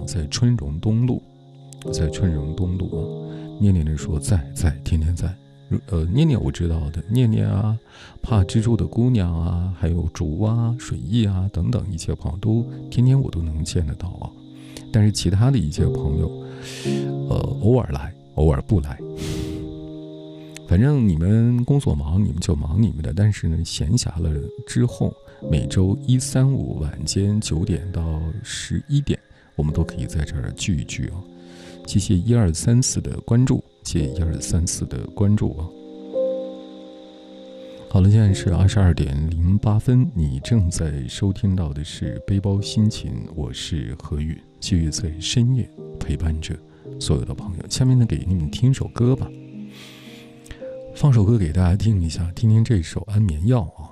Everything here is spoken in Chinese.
在春荣东路，念念的说在，天天在。念念我知道的，念念啊，怕蜘蛛的姑娘啊，还有竹啊、水艺啊等等一些朋友都天天我都能见得到啊。但是其他的一些朋友，偶尔来，偶尔不来。反正你们工作忙，你们就忙你们的。但是呢，闲暇了之后，每周1、3、5晚间9点到11点，我们都可以在这儿聚一聚啊。谢谢1234的关注，谢谢1234的关注啊。好了，现在是22点08分，你正在收听到的是背包心情，我是何宇，继续在深夜陪伴着所有的朋友。下面呢，给你们听首歌吧，放首歌给大家听一下，听听这首安眠药啊。